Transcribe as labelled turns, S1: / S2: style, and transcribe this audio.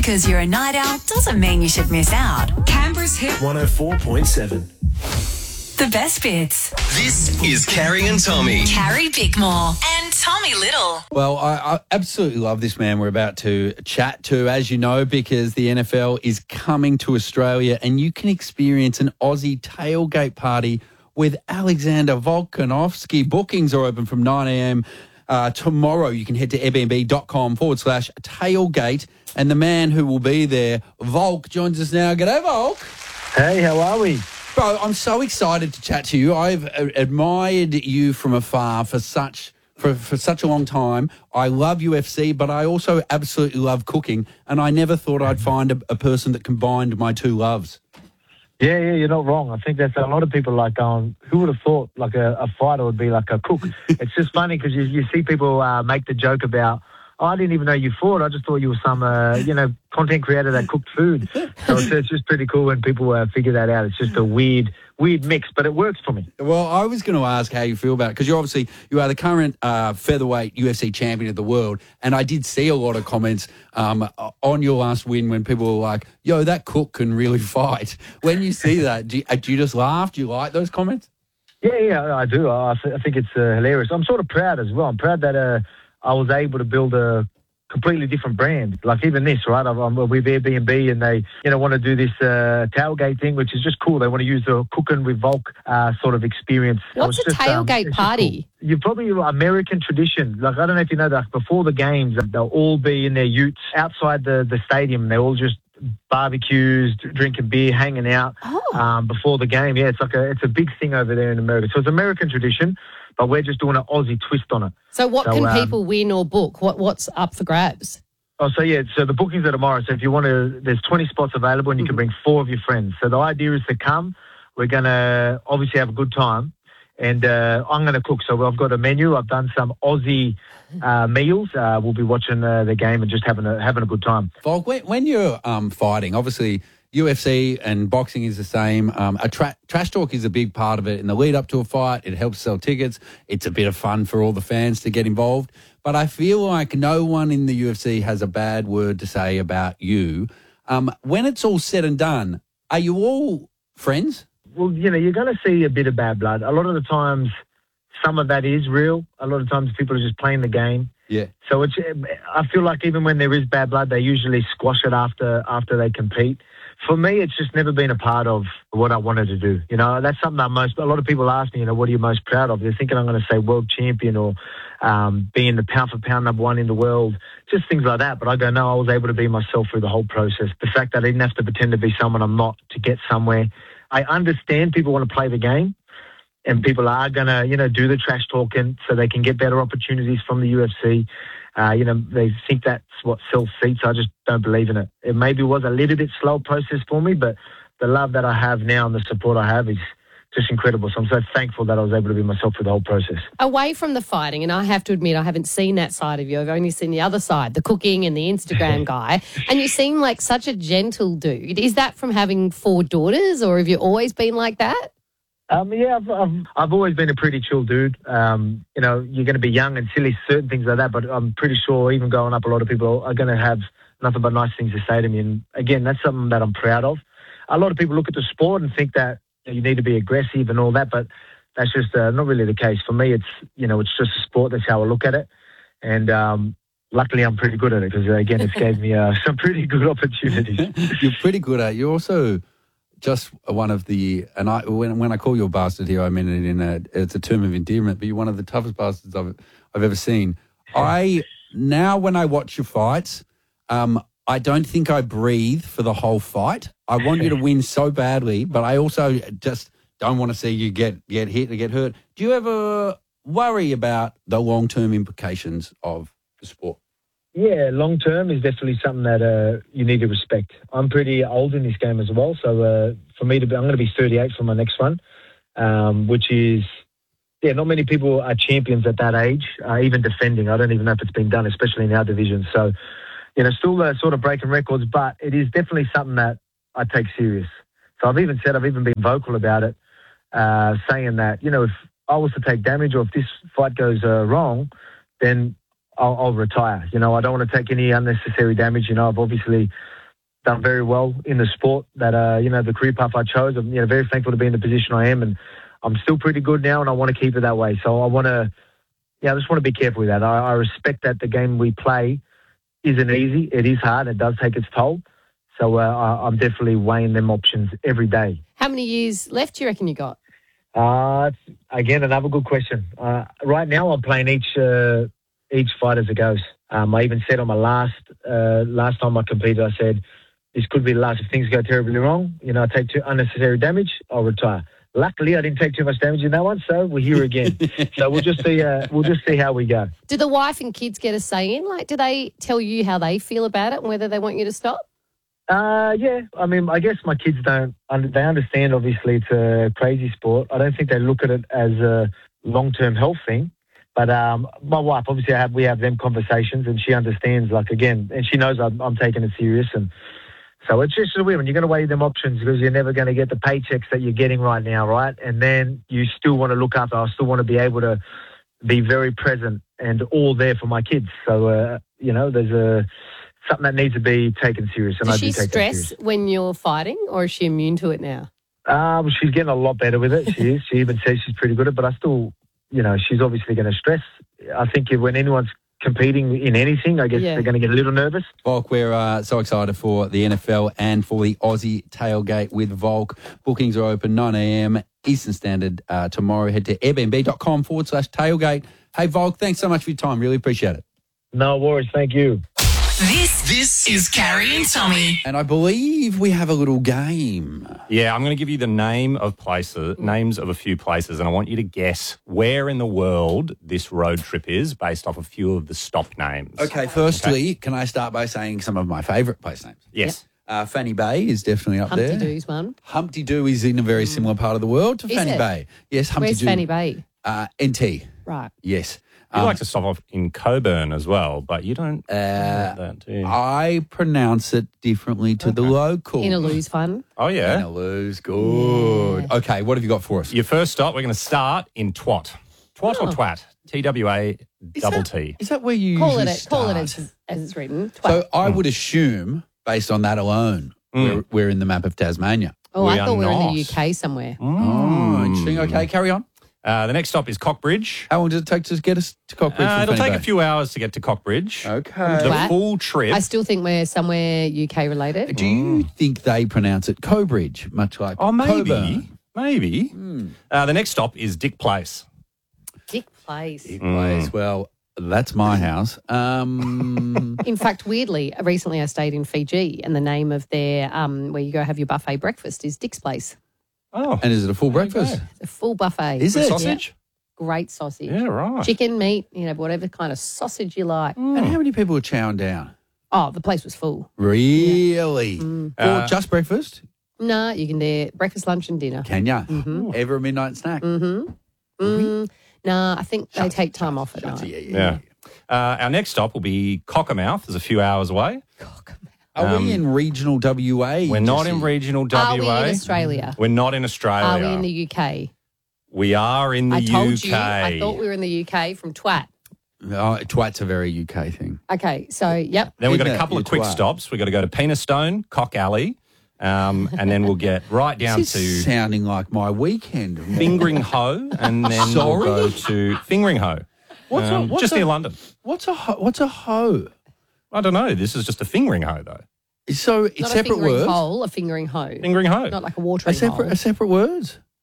S1: because you're a night owl doesn't mean you should miss out. Canberra's Hit
S2: 104.7.
S1: The best bits.
S3: This is Carrie and Tommy.
S1: Carrie Bickmore and Tommy Little.
S4: Well, I absolutely love this man we're about to chat to, as you know, because the NFL is coming to Australia and you can experience an Aussie tailgate party with Alexander Volkanovski. Bookings are open from 9 a.m. Tomorrow. You can head to airbnb.com/tailgate. And the man who will be there, Volk, joins us now. G'day, Volk.
S5: Hey, how are we?
S4: Bro, I'm so excited to chat to you. I've admired you from afar for such a long time. I love UFC, but I also absolutely love cooking, and I never thought I'd find a person that combined my two loves.
S5: Yeah, you're not wrong. I think that's a lot of people like going, who would have thought like a fighter would be like a cook? It's just funny because you see people make the joke about, oh, I didn't even know you fought. I just thought you were some, content creator that cooked food. So it's just pretty cool when people figure that out. It's just a weird mix, but it works for me.
S4: Well, I was going to ask how you feel about it because you are the current featherweight UFC champion of the world, and I did see a lot of comments on your last win when people were like, "Yo, that cook can really fight." When you see that, do you just laugh? Do you like those comments?
S5: Yeah, I do. I think it's hilarious. I'm sort of proud as well. I'm proud that I was able to build a completely different brand. Like even this, right? I'm with Airbnb and they, want to do this tailgate thing, which is just cool. They want to use the cooking with Volk sort of experience.
S6: What's a tailgate party?
S5: Cool. You're probably American tradition. Like, I don't know if you know that before the games, they'll all be in their utes outside the stadium. They're all just barbecues, drinking beer, hanging out before the game. Yeah, it's a big thing over there in America. So it's American tradition, but we're just doing an Aussie twist on it.
S6: So what can people win or book? What's up for grabs?
S5: So the bookings are tomorrow. So if you want to, there's 20 spots available and you can bring 4 of your friends. So the idea is to come. We're going to obviously have a good time. And I'm going to cook. So I've got a menu. I've done some Aussie meals. We'll be watching the game and just having a good time.
S4: Volk, when you're fighting, obviously UFC and boxing is the same. Trash talk is a big part of it in the lead up to a fight. It helps sell tickets. It's a bit of fun for all the fans to get involved. But I feel like no one in the UFC has a bad word to say about you. When it's all said and done, are you all friends?
S5: Well, you're going to see a bit of bad blood. A lot of the times, some of that is real. A lot of times people are just playing the game.
S4: Yeah.
S5: So I feel like even when there is bad blood, they usually squash it after they compete. For me, it's just never been a part of what I wanted to do. That's something a lot of people ask me, what are you most proud of? They're thinking I'm going to say world champion or being the pound for pound number one in the world, just things like that. But I go, no, I was able to be myself through the whole process. The fact that I didn't have to pretend to be someone I'm not to get somewhere. I understand people want to play the game and people are going to, do the trash talking so they can get better opportunities from the UFC. They think that's what sells seats. I just don't believe in it. It maybe was a little bit slow process for me, but the love that I have now and the support I have is just incredible. So I'm so thankful that I was able to be myself through the whole process.
S6: Away from the fighting, and I have to admit I haven't seen that side of you. I've only seen the other side, the cooking and the Instagram guy. And you seem like such a gentle dude. Is that from having 4 daughters or have you always been like that?
S5: Yeah, I've always been a pretty chill dude. You're going to be young and silly, certain things like that, but I'm pretty sure even growing up, a lot of people are going to have nothing but nice things to say to me. And again, that's something that I'm proud of. A lot of people look at the sport and think that you need to be aggressive and all that, but that's just not really the case. For me, it's just a sport. That's how I look at it. And luckily, I'm pretty good at it because, again, it's gave me some pretty good opportunities.
S4: You're pretty good at it. You're also just one of the, and when I call you a bastard here, I mean it it's a term of endearment, but you're one of the toughest bastards I've ever seen. Now when I watch your fights, I don't think I breathe for the whole fight. I want you to win so badly, but I also just don't want to see you get hit or get hurt. Do you ever worry about the long-term implications of the sport?
S5: Yeah, long-term is definitely something that you need to respect. I'm pretty old in this game as well, so for me I'm going to be 38 for my next one, which is, not many people are champions at that age, even defending. I don't even know if it's been done, especially in our division. So, still sort of breaking records, but it is definitely something that I take serious. So I've even been vocal about it, saying that, if I was to take damage or if this fight goes wrong, then I'll retire. I don't want to take any unnecessary damage. I've obviously done very well in the sport that, the career path I chose. I'm, very thankful to be in the position I am, and I'm still pretty good now, and I want to keep it that way. So I just want to be careful with that. I respect that the game we play isn't easy. It is hard. It does take its toll. So I'm definitely weighing them options every day.
S6: How many years left do you reckon you got?
S5: Again, another good question. Right now, I'm playing each fight as it goes. I even said on my last time I competed, I said, this could be the last. If things go terribly wrong, I take too unnecessary damage, I'll retire. Luckily, I didn't take too much damage in that one, so we're here again. So we'll just see how we go.
S6: Do the wife and kids get a say in? Like, do they tell you how they feel about it and whether they want you to stop?
S5: Yeah. I mean, I guess my kids don't. They understand. Obviously, it's a crazy sport. I don't think they look at it as a long-term health thing. But my wife, obviously, we have them conversations, and she understands. Like again, and she knows I'm taking it serious, and so it's just a weird. You're going to weigh them options because you're never going to get the paychecks that you're getting right now, right? And then you still want to look after. I still want to be able to be very present and all there for my kids. So there's something that needs to be taken serious. And
S6: Does
S5: I
S6: she
S5: do take
S6: stress
S5: that serious.
S6: when you're fighting, or is she immune to it now?
S5: She's getting a lot better with it. She is. She even says she's pretty good at it, but I still, she's obviously going to stress. I think when anyone's competing in anything, I guess they're going to get a little nervous.
S4: Volk, we're so excited for the NFL and for the Aussie tailgate with Volk. Bookings are open 9 a.m. Eastern Standard tomorrow. Head to airbnb.com/tailgate. Hey, Volk, thanks so much for your time. Really appreciate it.
S5: No worries. Thank you.
S3: This is Carrie and Tommy.
S4: And I believe we have a little game.
S2: Yeah, I'm going to give you the names of a few places, and I want you to guess where in the world this road trip is based off a few of the stop names.
S4: Okay, firstly, can I start by saying some of my favourite place names?
S2: Yes.
S4: Fanny Bay is definitely up there.
S6: Humpty Doo's one.
S4: Humpty Doo is in a very similar part of the world to
S6: Is
S4: Fanny
S6: it?
S4: Bay. Yes, Humpty
S6: Where's
S4: Doo.
S6: Fanny Bay?
S4: NT.
S6: Right.
S4: Yes.
S2: You like to stop off in Coburn as well, but you don't know that, do you?
S4: I pronounce it differently to the local.
S6: Inaloo's fun.
S2: Oh, yeah.
S4: Inaloo's good.
S6: Yeah.
S4: Okay, what have you got for us?
S2: Your first stop, we're going to start in Twat. Twat or Twat? TWA-double-T.
S4: Is that where you
S6: Call
S4: usually
S6: it
S4: start?
S6: as it's written. Twat.
S4: So I would assume, based on that alone, we're in the map of Tasmania.
S6: Oh,
S2: We
S6: I
S2: are
S6: thought we were in the
S2: not.
S6: UK somewhere.
S4: Oh, interesting. Okay, carry on.
S2: The next stop is Cockbridge.
S4: How long does it take to get us to Cockbridge? from
S2: It'll
S4: Fanny
S2: take
S4: Bay?
S2: a few hours to get to Cockbridge.
S4: Okay.
S2: The
S6: Twat.
S2: full trip.
S6: I still think we're somewhere UK related.
S4: Do you think they pronounce it Cobridge, much like
S2: maybe.
S4: Coburn?
S2: Maybe. The next stop is Dick Place.
S6: Dick Place.
S4: Place. Well, that's my house.
S6: In fact, weirdly, recently I stayed in Fiji, and the name of their where you go have your buffet breakfast is Dick's Place.
S2: Oh.
S4: And is it a full breakfast?
S6: It's a full buffet.
S4: Is
S2: With
S4: it?
S2: sausage?
S6: Great sausage.
S2: Yeah, right.
S6: Chicken, meat, whatever kind of sausage you like.
S4: And how many people are chowing down?
S6: Oh, the place was full.
S4: Really? For just breakfast?
S6: No, you can do breakfast, lunch, and dinner.
S4: Can ya? Ever a midnight snack?
S6: No, I think they take time off at night.
S2: Yeah. Our next stop will be Cockermouth. It's a few hours away.
S4: Are we in regional WA?
S2: We're not
S4: Jesse?
S2: in regional WA.
S6: Are we in Australia?
S2: We're not in Australia.
S6: Are we in the UK?
S2: We are in the
S6: I
S2: UK.
S6: told you. I thought we were in the UK from Twat.
S4: Oh, twat's a very UK thing.
S6: Okay, so, yep.
S2: Then we've got
S4: Isn't
S2: a
S4: it?
S2: couple of
S4: You
S2: quick
S4: twat.
S2: stops. We've got to go to Penistone, Cock Alley, and then we'll get right down
S4: This is
S2: to
S4: sounding like my weekend.
S2: Fingering Hoe, and then we'll go to Fingering Hoe.
S4: What's
S2: just
S4: a-
S2: near London.
S4: What's a hoe?
S2: I don't know. This is just a fingering hoe, though.
S4: So it's
S6: Not a
S4: separate
S6: fingering
S4: words.
S6: hole, a fingering hoe.
S2: Fingering hoe.
S6: Not like a watering hole.
S4: Separate words.